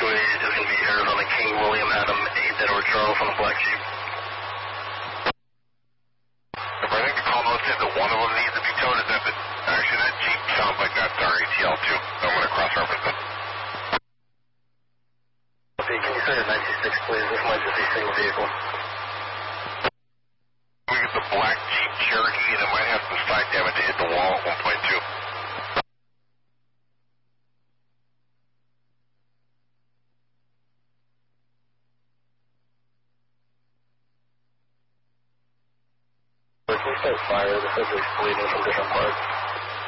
is going to be Arizona King William Adam 8 Edward Charles on the black Jeep. I think the call note said that one of them needs to be towed. Is that actually that Jeep sounds like that's our ATL too. I'm going to cross-reference it. Okay, can you say a 96 please? This might just be a single vehicle. We get the black Jeep Cherokee and it might have some side damage to hit the wall at 1.2. If we start fire, the subject's bleeding from different parts.